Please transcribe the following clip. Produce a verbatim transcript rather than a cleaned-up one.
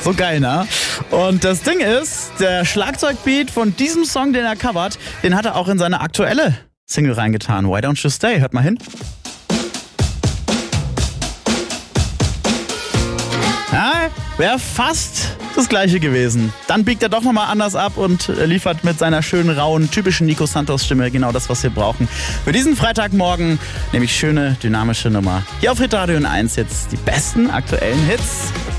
So geil, ne? Und das Ding ist, der Schlagzeugbeat von diesem Song, den er covert, den hat er auch in seine aktuelle Single reingetan. Why Don't You Stay? Hört mal hin. Ja, wäre fast das gleiche gewesen. Dann biegt er doch nochmal anders ab und liefert mit seiner schönen, rauen, typischen Nico Santos Stimme genau das, was wir brauchen. Für diesen Freitagmorgen nämlich schöne, dynamische Nummer. Hier auf Hitradio eins jetzt die besten aktuellen Hits.